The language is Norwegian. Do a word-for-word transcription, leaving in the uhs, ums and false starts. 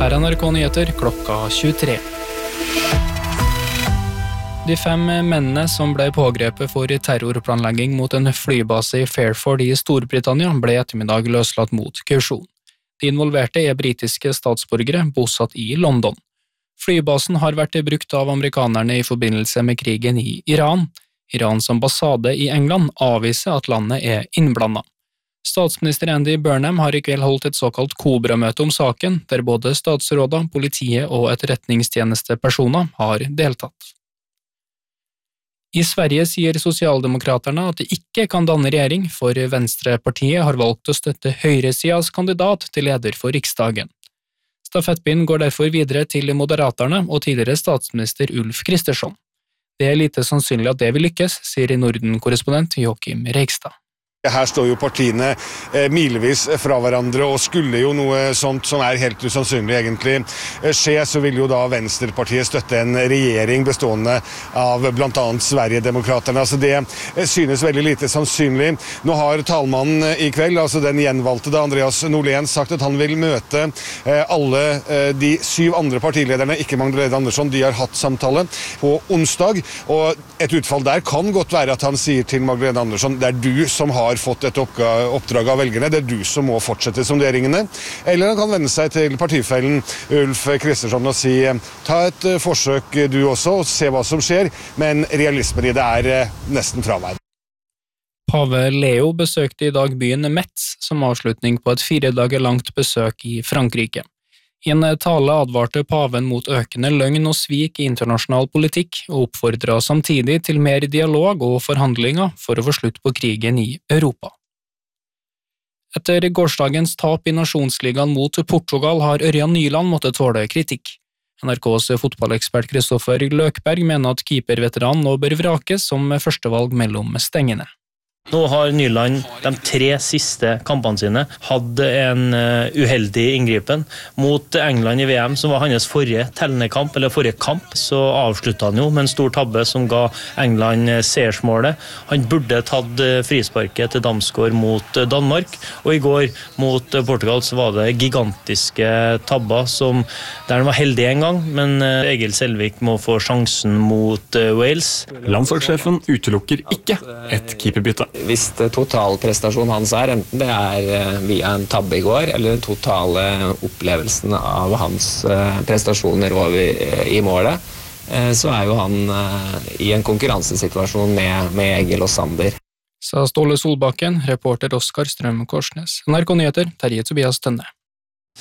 Her er N R K Nyheter klokka tjuetre. De fem mennene som ble pågrepet for terrorplanlegging mot en flybase i Fairford i Storbritannia ble ettermiddag løslatt mot kausjon. De involverte er britiske statsborgere bosatt i London. Flybasen har vært brukt av amerikanerne i forbindelse med krigen i Iran. Irans ambassade i England avviser at landet er innblandet. Statsminister Andy Burnham har i kveld holdt et såkalt Cobra-møte om saken, der både statsråder, politiet og etterretningstjenestepersoner har deltatt. I Sverige sier sosialdemokraterne at de ikke kan danne regjering, for Venstrepartiet har valgt å støtte høyresidas kandidat til leder for Riksdagen. Stafettpinnen går derfor videre til Moderaterna og tidligere statsminister Ulf Kristersson. Det er lite sannsynlig at det vil lykkes, sier Norden-korrespondent Joachim Reigstad. Her står jo partiene eh, milevis fra hverandre, og skulle jo noe sånt som er helt usannsynlig egentlig skje, så vil jo da Venstrepartiet støtte en regjering bestående av blant annet Sverigedemokraterna. Altså det synes veldig lite sannsynlig. Nå har talmannen i kveld, altså den gjenvalgte da, Andreas Norlén, sagt at han vil møte eh, alle eh, de syv andre partilederne, ikke Magdalena Andersson, de har hatt samtale på onsdag, og et utfall der kan godt være at han sier til Magdalena Andersson, det er du som har fått et oppdrag av velgerne, det er du som må fortsette sonderingene, eller han kan vende seg til partifellen Ulf Kristersson og si, ta et forsøk du også, og se hva som skjer, men realismen i det er nesten fraværende. Pave Leo besøkte i dag byen Metz som avslutning på et fire dager langt besøk i Frankrike. I en tale advarte paven mot økende løgn og svik i internasjonal politikk, og oppfordret samtidig til mer dialog og forhandlinger for å få slutt på krigen i Europa. Etter gårsdagens tap i Nasjonsligaen mot Portugal har Ørjan Nyland måttet tåle kritikk. N R K's fotballekspert Kristoffer Løkberg mener at keeperveteranen nå bør vrakes som førstevalg mellom stengene. Nå har Nyland de tre siste kampene sine hatt en uheldig inngripen. Mot England i V M, som var hans forrige tellende kamp, eller forrige kamp, så avsluttet han jo med en stor tabbe som ga England seiersmålet. Han burde tatt frisparket til Damsgaard mot Danmark, og i går mot Portugal så var det gigantiske tabber som, der han var heldig en gang, men Egil Selvik må få sjansen mot Wales. Landslagssjefen utelukker ikke et keeperbytte. Hvis totalprestasjonen hans er, enten det er via en tabbe i går, eller den totale opplevelsen av hans prestasjoner over i målet, så er jo han i en konkurransesituasjon med, med Egil og Sander. Sa Ståle Solbakken, reporter Oskar Strøm Korsnes. N R K Nyheter, Terje Tobias Tønne.